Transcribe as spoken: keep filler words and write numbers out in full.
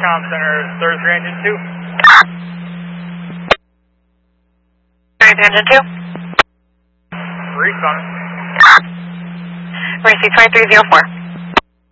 Com Center, thirty-three Engine two. thirty-three Engine two. Refund. Receive five three zero four.